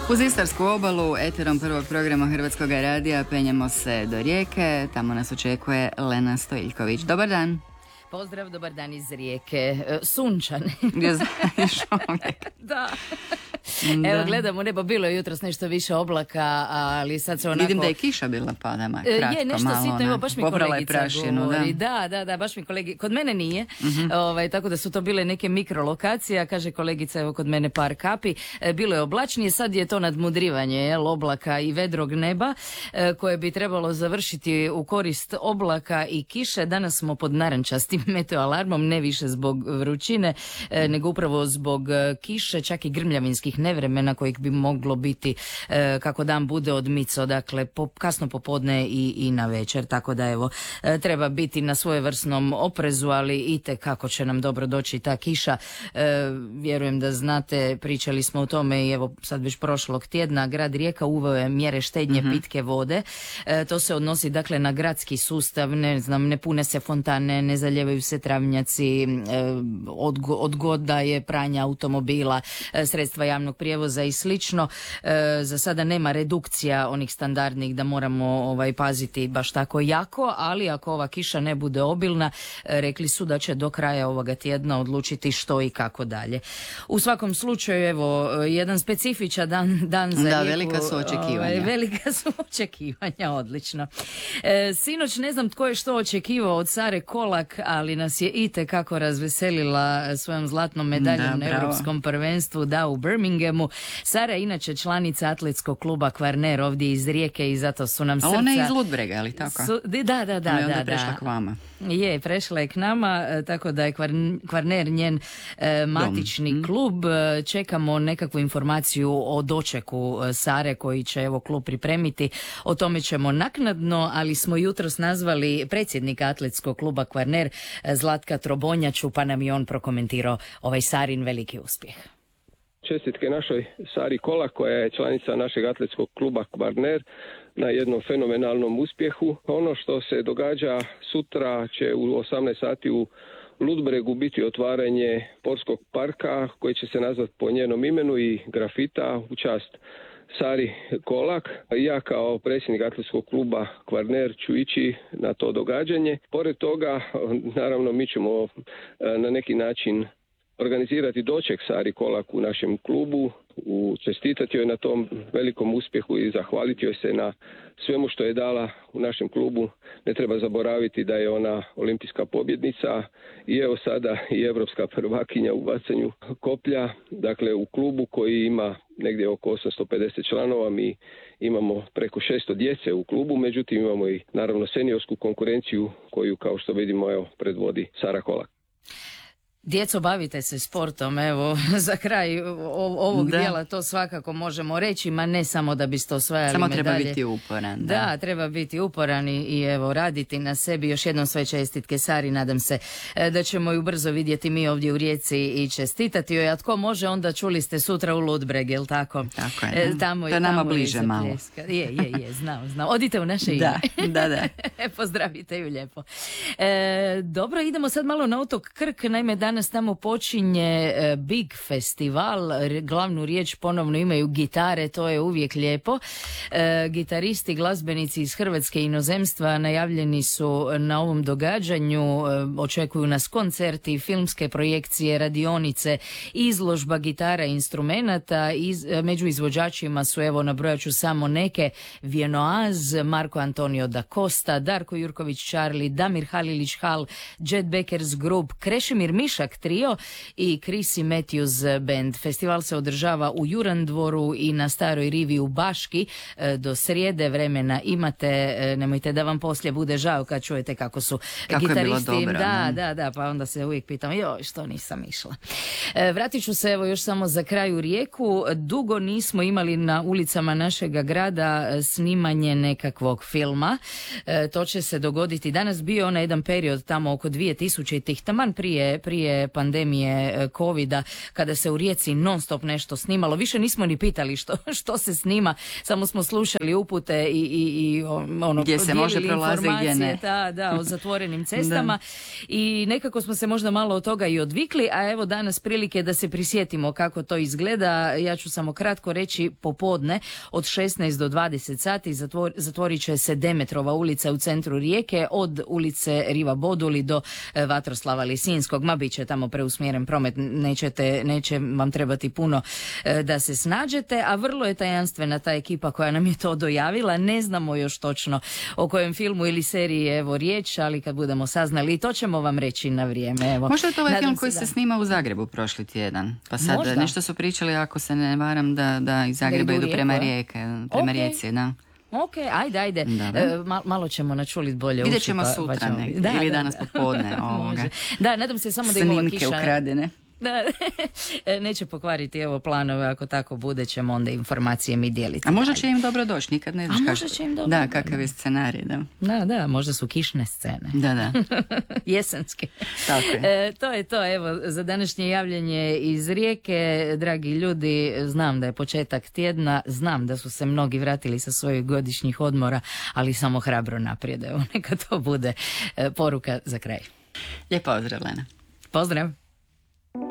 Uz Istarsku obalu, eterom prvog programa Hrvatskog radija, penjemo se do Rijeke. Tamo nas očekuje Lena Stojiljković. Dobar dan. Pozdrav, dobar dan iz Rijeke. Sunčan. Da. Evo, gledam u nebo, bilo je jutros nešto više oblaka, ali sad se onako... Vidim da je kiša bila padama, kratko, je, nešto malo, sitno, evo, baš mi kolegica prašinu, govori. Da, baš mi kolegi... Kod mene nije, tako da su to bile neke mikrolokacije, a kaže kolegica, evo, kod mene par kapi. Bilo je oblačnije, sad je to nadmudrivanje, oblaka i vedrog neba, koje bi trebalo završiti u korist oblaka i kiše. Danas smo pod narančastim meteoalarmom, ne više zbog vrućine, nego upravo zbog kiše, čak i grmljavinskih nevremena kojih bi moglo biti kako dan bude odmico, dakle kasno popodne i na večer, tako da evo treba biti na svojevrsnom oprezu, ali itekako će nam dobro doći ta kiša. Vjerujem da znate, pričali smo o tome i evo sad već prošlog tjedna grad Rijeka uveo je mjere štednje pitke vode. To se odnosi dakle na gradski sustav, ne pune se fontane, ne zaljevaju se travnjaci, odgoda je pranja automobila, sredstva javnog prijevoza i slično. Za sada nema redukcija onih standardnih da moramo paziti baš tako jako, ali ako ova kiša ne bude obilna, rekli su da će do kraja ovoga tjedna odlučiti što i kako dalje. U svakom slučaju, evo, jedan specifičan dan za Rijeku. Velika su očekivanja. Velika su očekivanja, odlično. Sinoć ne znam tko je što očekivao od Sare Kolak, ali nas je itekako razveselila svojom zlatnom medaljom na Europskom prvenstvu u Birminghamu. Sara je inače članica atletskog kluba Kvarner ovdje iz Rijeke i zato su nam srca... A ona je iz Ludbrega, ali tako? Da. I onda prešla k vama. Je, prešla je k nama, tako da je Kvarner njen matični klub. Čekamo nekakvu informaciju o dočeku Sare koji će evo klub pripremiti. O tome ćemo naknadno, ali smo jutros nazvali predsjednika atletskog kluba Kvarner Zlatka Trobonjaču, pa nam je on prokomentirao ovaj Sarin veliki uspjeh. Čestitke našoj Sari Kolak, koja je članica našeg atletskog kluba Kvarner, na jednom fenomenalnom uspjehu. Ono što se događa sutra će u 18 sati u Ludbregu biti otvaranje sportskog parka koji će se nazvati po njenom imenu i grafita u čast Sari Kolak. Ja kao predsjednik atletskog kluba Kvarner ću ići na to događanje. Pored toga, naravno, mi ćemo na neki način organizirati doček Sari Kolak u našem klubu, čestitati joj na tom velikom uspjehu i zahvaliti joj se na svemu što je dala u našem klubu. Ne treba zaboraviti da je ona olimpijska pobjednica i evo sada i europska prvakinja u bacanju koplja. Dakle, u klubu koji ima negdje oko 850 članova, mi imamo preko 600 djece u klubu, međutim imamo i naravno seniorsku konkurenciju koju, kao što vidimo, evo, predvodi Sara Kolak. Djeco, bavite se sportom, evo, za kraj ovog dijela to svakako možemo reći, ma ne samo da biste osvajali medalje. Samo treba biti uporan. Da, treba biti uporan i evo, raditi na sebi. Još jednom sve čestitke Sari, nadam se da ćemo ju brzo vidjeti mi ovdje u Rijeci i čestitati joj. A tko može, onda čuli ste sutra u Ludbreg, jel tako? Tako je, to je nama bliže malo. Je, znao. Odite u naše ime. Da. Pozdravite ju lijepo. Dobro, idemo sad malo na otok Krk, naime danas tamo počinje Big Festival, glavnu riječ ponovno imaju gitare, to je uvijek lijepo. Gitaristi, glazbenici iz Hrvatske i inozemstva najavljeni su na ovom događanju, očekuju nas koncerti, filmske projekcije, radionice, izložba gitara i instrumenata. Među izvođačima su, evo, nabrojat ću samo neke: Vienoaz, Marko Antonio da Costa, Darko Jurković Charlie, Damir Halilić Hal, Jet Bakers Group, Krešimir Mišak trio i Chrissy Matthews Band. Festival se održava u Jurandvoru i na Staroj rivi u Baški. Do srijede vremena imate, nemojte da vam poslije bude žao kad čujete kako su gitaristi. Je bilo dobro, da, pa onda se uvijek pitam, što nisam išla. Vratit ću se evo još samo za kraj u Rijeku. Dugo nismo imali na ulicama našega grada snimanje nekakvog filma. To će se dogoditi danas. Bio onaj jedan period tamo oko 2000-ih, taman prije prije pandemije covida, kada se u Rijeci non stop nešto snimalo. Više nismo ni pitali što se snima, samo smo slušali upute i gdje se može prolaziti, gdje ne. Da, o zatvorenim cestama. I nekako smo se možda malo od toga i odvikli, a evo danas prilike da se prisjetimo kako to izgleda. Ja ću samo kratko reći, popodne od 16 do 20 sati zatvorit će se Demetrova ulica u centru Rijeke, od ulice Riva Boduli do Vatroslava Lisinskog. Ma bit će tamo preusmjeren promet, neće vam trebati puno da se snađete, a vrlo je tajanstvena ta ekipa koja nam je to dojavila. Ne znamo još točno o kojem filmu ili seriji je evo riječ, ali kad budemo saznali, to ćemo vam reći na vrijeme. Evo. Možda je to ovaj film koji se snima u Zagrebu prošli tjedan. Pa sad možda. Nešto su pričali, ako se ne varam, da iz Zagreba idu prema Rijeci, da. Ok, ajde. Malo ćemo načulit bolje. Vidjet ćemo sutra ili danas popodne ovoga. Da, nadam se samo da ima kiša. Snimke ukradene. Da, neće pokvariti evo planove, ako tako bude ćemo onda informacije mi dijeliti. A možda će im dobro doći, nikad ne znaš kakav je scenarij. Da, možda su kišne scene. Da. Jesenske. Tako je. To je to, evo, za današnje javljanje iz Rijeke. Dragi ljudi, znam da je početak tjedna, znam da su se mnogi vratili sa svojih godišnjih odmora, ali samo hrabro naprijed, evo, neka to bude poruka za kraj. Lijep pozdrav, Lena. Pozdrav.